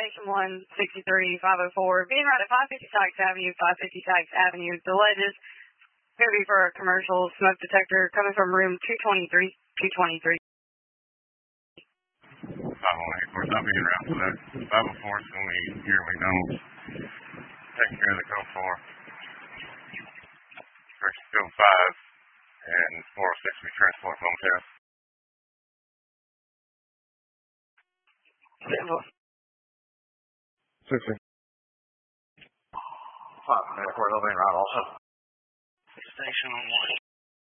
Station 163, 504. Being right at 550 Sykes Avenue, 550 Sykes Avenue. The ledges. Going to be for a commercial smoke detector coming from room 223. 223. 518, of course, I'll be en route for that. 504 is going to be here at McDonald's. Taking care of the code 4. First code 5 and 406 we transport home test. Sixty. 5 minute court opening route also. Station 1.